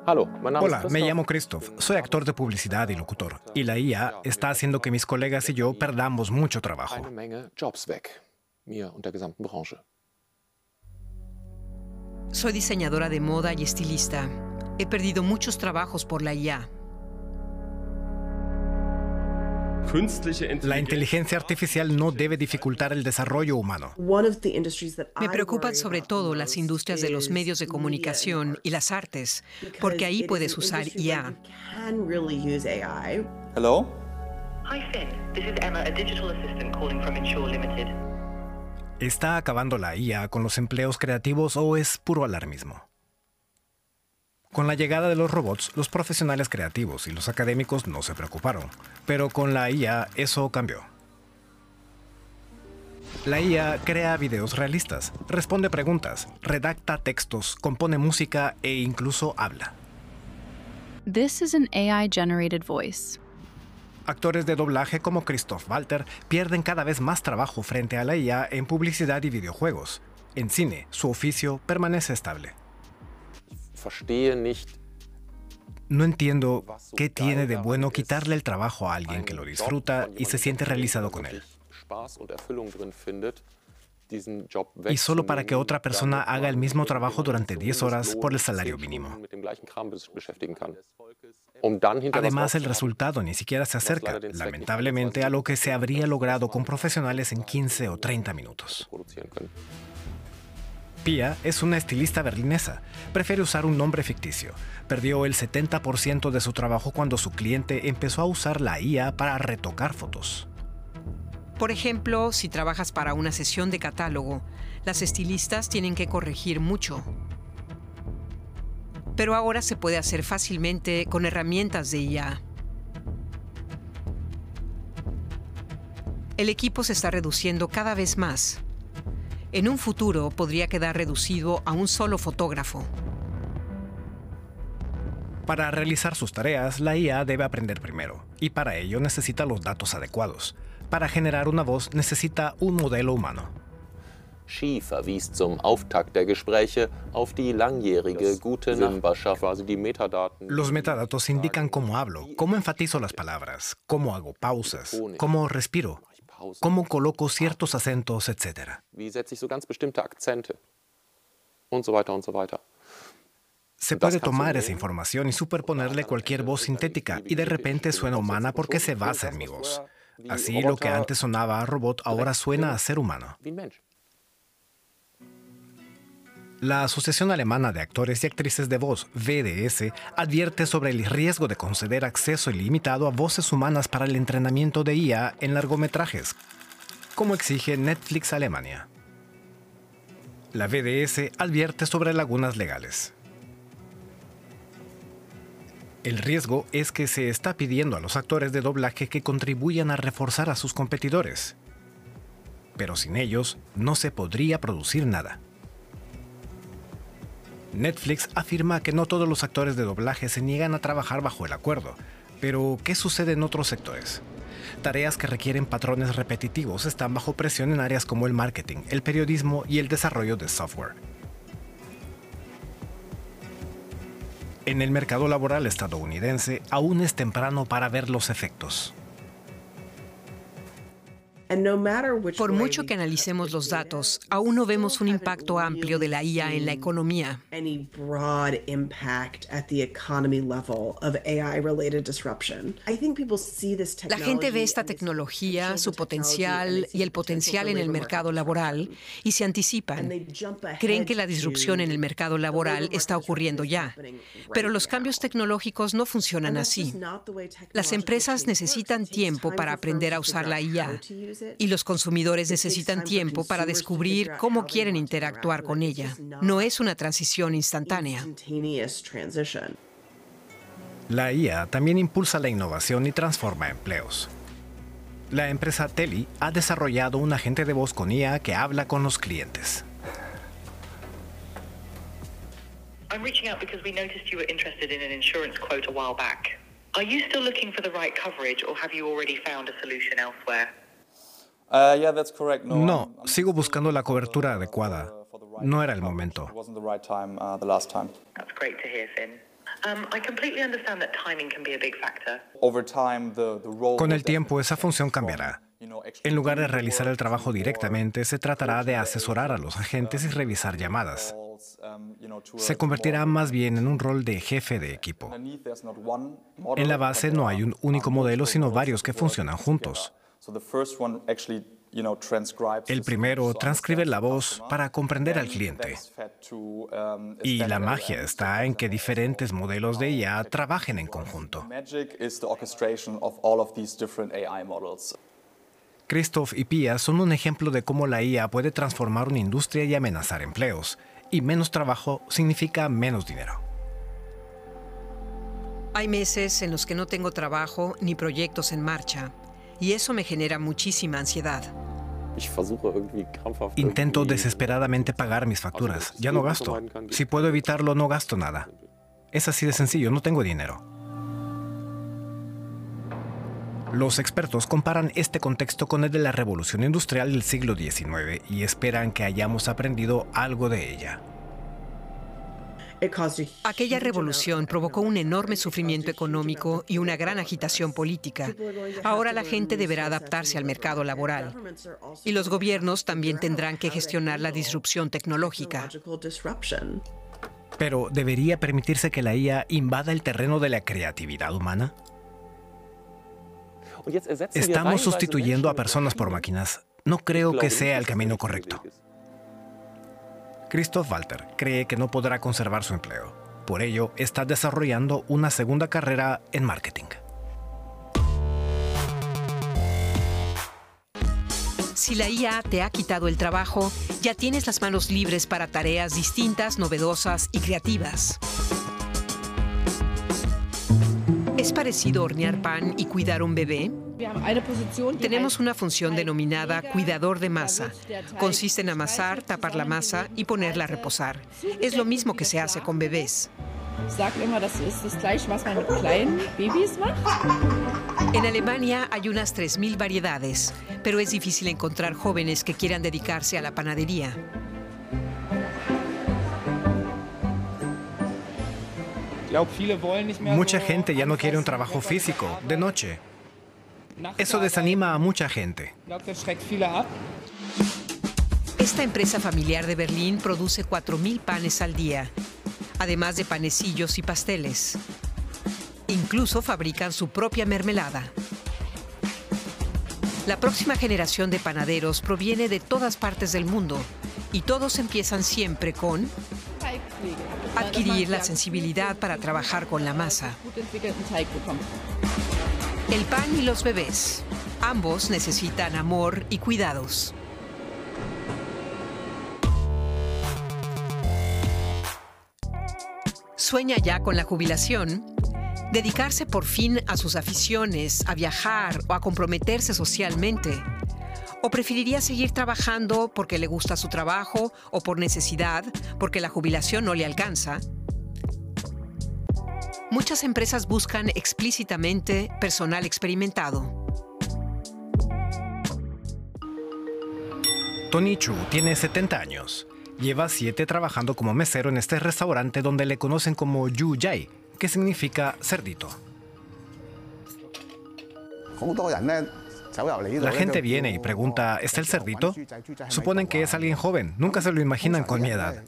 Hola, me llamo Christoph. Soy actor de publicidad y locutor. Y la IA está haciendo que mis colegas y yo perdamos mucho trabajo. Soy diseñadora de moda y estilista. He perdido muchos trabajos por la IA. La inteligencia artificial no debe dificultar el desarrollo humano. Me preocupan sobre todo las industrias de los medios de comunicación y las artes, porque ahí puedes usar IA. Hello? Hi Finn, this is Emma, a digital assistant calling from Insure Limited. ¿Está acabando la IA con los empleos creativos o es puro alarmismo? Con la llegada de los robots, los profesionales creativos y los académicos no se preocuparon, pero con la IA eso cambió. La IA crea videos realistas, responde preguntas, redacta textos, compone música e incluso habla. This is an AI-generated voice. Actores de doblaje como Christoph Walter pierden cada vez más trabajo frente a la IA en publicidad y videojuegos. En cine, su oficio permanece estable. No entiendo qué tiene de bueno quitarle el trabajo a alguien que lo disfruta y se siente realizado con él. Y solo para que otra persona haga el mismo trabajo durante 10 horas por el salario mínimo. Además, el resultado ni siquiera se acerca, lamentablemente, a lo que se habría logrado con profesionales en 15 o 30 minutos. Pia es una estilista berlinesa. Prefiere usar un nombre ficticio. Perdió el 70% de su trabajo cuando su cliente empezó a usar la IA para retocar fotos. Por ejemplo, si trabajas para una sesión de catálogo, las estilistas tienen que corregir mucho. Pero ahora se puede hacer fácilmente con herramientas de IA. El equipo se está reduciendo cada vez más. En un futuro podría quedar reducido a un solo fotógrafo. Para realizar sus tareas, la IA debe aprender primero, y para ello necesita los datos adecuados. Para generar una voz necesita un modelo humano. Xi verwies zum Auftakt der Gespräche auf die langjährige gute Nachbarschaft, also die Metadaten. Los metadatos indican cómo hablo, cómo enfatizo las palabras, cómo hago pausas, cómo respiro, cómo coloco ciertos acentos, etc. Wie setze ich so ganz bestimmte Akzente? Und so weiter und so weiter. Se puede tomar esa información y superponerle cualquier voz sintética y de repente suena humana porque se basa en mi voz. Así, lo que antes sonaba a robot ahora suena a ser humano. La Asociación Alemana de Actores y Actrices de Voz, VDS, advierte sobre el riesgo de conceder acceso ilimitado a voces humanas para el entrenamiento de IA en largometrajes, como exige Netflix Alemania. La VDS advierte sobre lagunas legales. El riesgo es que se está pidiendo a los actores de doblaje que contribuyan a reforzar a sus competidores. Pero sin ellos, no se podría producir nada. Netflix afirma que no todos los actores de doblaje se niegan a trabajar bajo el acuerdo. Pero, ¿qué sucede en otros sectores? Tareas que requieren patrones repetitivos están bajo presión en áreas como el marketing, el periodismo y el desarrollo de software. En el mercado laboral estadounidense, aún es temprano para ver los efectos. Por mucho que analicemos los datos, aún no vemos un impacto amplio de la IA en la economía. La gente ve esta tecnología, su potencial y el potencial en el mercado laboral y se anticipan. Creen que la disrupción en el mercado laboral está ocurriendo ya. Pero los cambios tecnológicos no funcionan así. Las empresas necesitan tiempo para aprender a usar la IA. Y los consumidores necesitan tiempo para descubrir cómo quieren interactuar con ella. No es una transición instantánea. La IA también impulsa la innovación y transforma empleos. La empresa Teli ha desarrollado un agente de voz con IA que habla con los clientes. I'm reaching out because we noticed you were interested in an insurance quote a while back. Are you still looking for the right coverage or have you already found a solution elsewhere? Yeah, that's correct. No, sigo buscando la cobertura adecuada. No era el momento. It wasn't the right time the last time. That's great to hear, Finn. I completely understand that timing can be a big factor. Over time, the role Con will el tiempo, esa definitely función change cambiará. from, actually En lugar de doing the realizar el work trabajo to more directamente, se tratará de asesorar a los agentes y revisar llamadas. Se convertirá más bien en un rol de jefe de equipo. En la base no hay un único modelo, sino varios que funcionan juntos. El primero transcribe la voz para comprender al cliente. Y la magia está en que diferentes modelos de IA trabajen en conjunto. Christoph y Pia son un ejemplo de cómo la IA puede transformar una industria y amenazar empleos. Y menos trabajo significa menos dinero. Hay meses en los que no tengo trabajo ni proyectos en marcha, y eso me genera muchísima ansiedad. Intento desesperadamente pagar mis facturas. Ya no gasto. Si puedo evitarlo, no gasto nada. Es así de sencillo, no tengo dinero. Los expertos comparan este contexto con el de la revolución industrial del siglo XIX y esperan que hayamos aprendido algo de ella. Aquella revolución provocó un enorme sufrimiento económico y una gran agitación política. Ahora la gente deberá adaptarse al mercado laboral. Y los gobiernos también tendrán que gestionar la disrupción tecnológica. Pero, ¿debería permitirse que la IA invada el terreno de la creatividad humana? Estamos sustituyendo a personas por máquinas. No creo que sea el camino correcto. Christoph Walter cree que no podrá conservar su empleo. Por ello, está desarrollando una segunda carrera en marketing. Si la IA te ha quitado el trabajo, ya tienes las manos libres para tareas distintas, novedosas y creativas. ¿Es parecido hornear pan y cuidar un bebé? Tenemos una función denominada cuidador de masa. Consiste en amasar, tapar la masa y ponerla a reposar. Es lo mismo que se hace con bebés. En Alemania hay unas 3.000 variedades, pero es difícil encontrar jóvenes que quieran dedicarse a la panadería. Mucha gente ya no quiere un trabajo físico, de noche. Eso desanima a mucha gente. Esta empresa familiar de Berlín produce 4.000 panes al día, además de panecillos y pasteles. Incluso fabrican su propia mermelada. La próxima generación de panaderos proviene de todas partes del mundo y todos empiezan siempre con adquirir la sensibilidad para trabajar con la masa. El pan y los bebés. Ambos necesitan amor y cuidados. ¿Sueña ya con la jubilación? ¿Dedicarse por fin a sus aficiones, a viajar o a comprometerse socialmente? ¿O preferiría seguir trabajando porque le gusta su trabajo o por necesidad, porque la jubilación no le alcanza? Muchas empresas buscan explícitamente personal experimentado. Tony Chu tiene 70 años. Lleva 7 trabajando como mesero en este restaurante donde le conocen como Yu Jai, que significa cerdito. La gente viene y pregunta, ¿está el cerdito? Suponen que es alguien joven, nunca se lo imaginan con mi edad.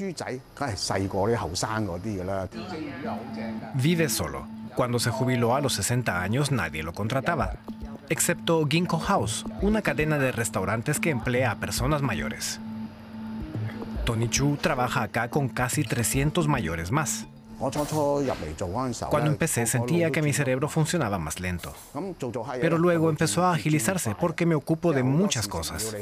Vive solo. Cuando se jubiló a los 60 años nadie lo contrataba, excepto Ginkgo House, una cadena de restaurantes que emplea a personas mayores. Tony Chu trabaja acá con casi 300 mayores más. Cuando empecé sentía que mi cerebro funcionaba más lento. Pero luego empezó a agilizarse porque me ocupo de muchas cosas.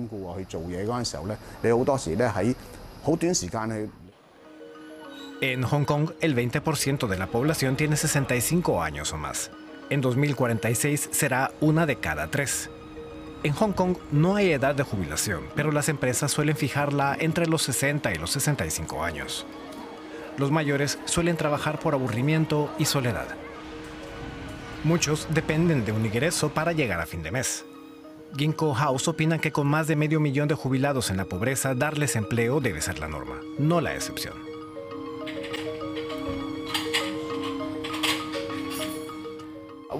En Hong Kong, el 20% de la población tiene 65 años o más. En 2046 será 1 de cada 3. En Hong Kong no hay edad de jubilación, pero las empresas suelen fijarla entre los 60 y los 65 años. Los mayores suelen trabajar por aburrimiento y soledad. Muchos dependen de un ingreso para llegar a fin de mes. Ginkgo House opina que con más de 500.000 de jubilados en la pobreza, darles empleo debe ser la norma, no la excepción.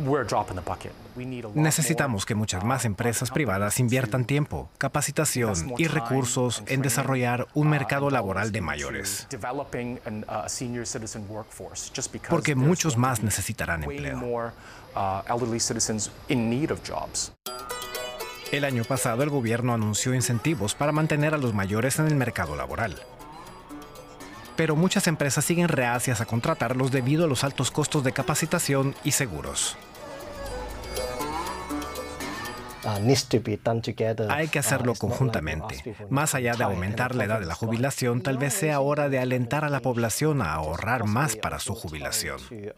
Necesitamos que muchas más empresas privadas inviertan tiempo, capacitación y recursos en desarrollar un mercado laboral de mayores, porque muchos más necesitarán empleo. El año pasado el gobierno anunció incentivos para mantener a los mayores en el mercado laboral. Pero muchas empresas siguen reacias a contratarlos debido a los altos costos de capacitación y seguros. Hay que hacerlo conjuntamente. Más allá de aumentar la edad de la jubilación, tal vez sea hora de alentar a la población a ahorrar más para su jubilación.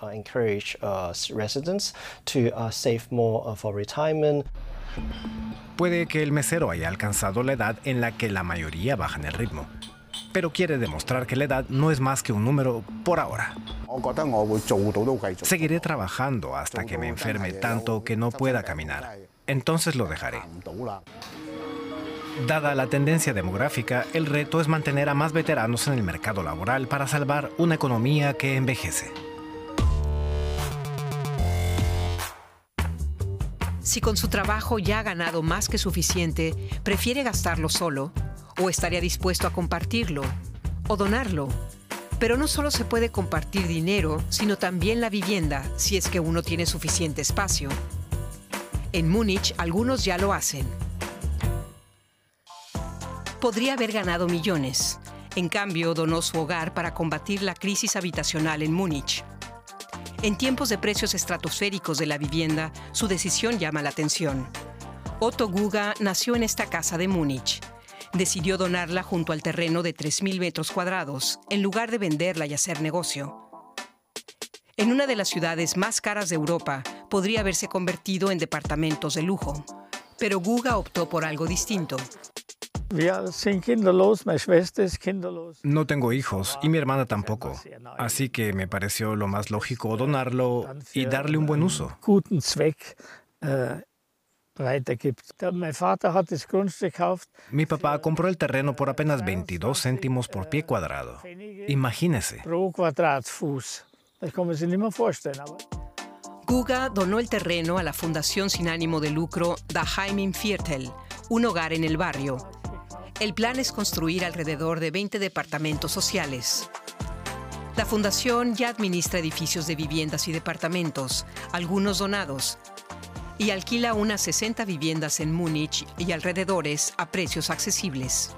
Puede que el mesero haya alcanzado la edad en la que la mayoría bajan el ritmo, pero quiere demostrar que la edad no es más que un número por ahora. Seguiré trabajando hasta que me enferme tanto que no pueda caminar. Entonces lo dejaré. Dada la tendencia demográfica, el reto es mantener a más veteranos en el mercado laboral para salvar una economía que envejece. Si con su trabajo ya ha ganado más que suficiente, prefiere gastarlo solo, o estaría dispuesto a compartirlo, o donarlo. Pero no solo se puede compartir dinero, sino también la vivienda, si es que uno tiene suficiente espacio. En Múnich, algunos ya lo hacen. Podría haber ganado millones. En cambio, donó su hogar para combatir la crisis habitacional en Múnich. En tiempos de precios estratosféricos de la vivienda, su decisión llama la atención. Otto Guga nació en esta casa de Múnich. Decidió donarla junto al terreno de 3.000 metros cuadrados, en lugar de venderla y hacer negocio. En una de las ciudades más caras de Europa, podría haberse convertido en departamentos de lujo. Pero Guga optó por algo distinto. No tengo hijos y mi hermana tampoco, así que me pareció lo más lógico donarlo y darle un buen uso. Mi papá compró el terreno por apenas 22 céntimos por pie cuadrado. Imagínese. Guga donó el terreno a la fundación sin ánimo de lucro Daheim im Viertel, un hogar en el barrio. El plan es construir alrededor de 20 departamentos sociales. La fundación ya administra edificios de viviendas y departamentos, algunos donados, y alquila unas 60 viviendas en Múnich y alrededores a precios accesibles.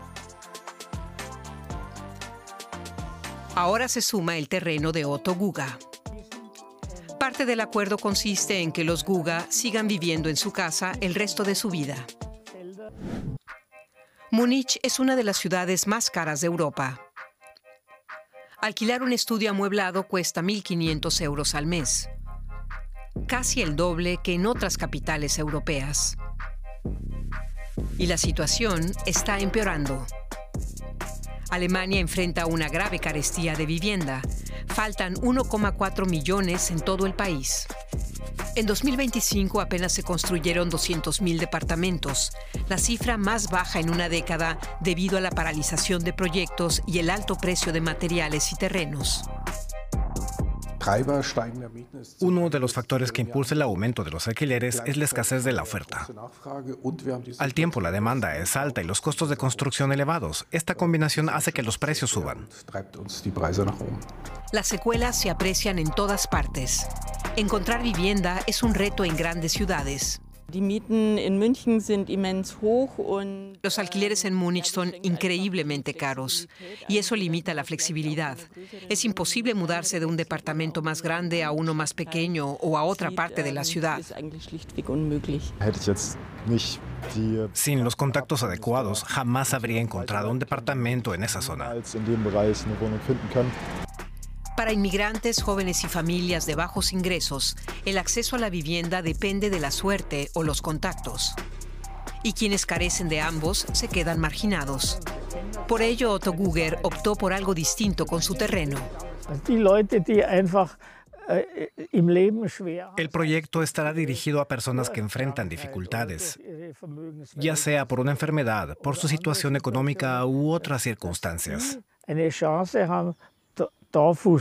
Ahora se suma el terreno de Otto Guga. Parte del acuerdo consiste en que los Guga sigan viviendo en su casa el resto de su vida. Múnich es una de las ciudades más caras de Europa. Alquilar un estudio amueblado cuesta 1.500 euros al mes, casi el doble que en otras capitales europeas. Y la situación está empeorando. Alemania enfrenta una grave carestía de vivienda. Faltan 1,4 millones en todo el país. En 2025 apenas se construyeron 200.000 departamentos, la cifra más baja en una década debido a la paralización de proyectos y el alto precio de materiales y terrenos. Uno de los factores que impulsa el aumento de los alquileres es la escasez de la oferta. Al tiempo, la demanda es alta y los costos de construcción elevados. Esta combinación hace que los precios suban. Las secuelas se aprecian en todas partes. Encontrar vivienda es un reto en grandes ciudades. Los alquileres en Múnich son increíblemente caros y eso limita la flexibilidad. Es imposible mudarse de un departamento más grande a uno más pequeño o a otra parte de la ciudad. Sin los contactos adecuados, jamás habría encontrado un departamento en esa zona. Para inmigrantes, jóvenes y familias de bajos ingresos, el acceso a la vivienda depende de la suerte o los contactos. Y quienes carecen de ambos se quedan marginados. Por ello, Otto Guga optó por algo distinto con su terreno. El proyecto estará dirigido a personas que enfrentan dificultades, ya sea por una enfermedad, por su situación económica u otras circunstancias.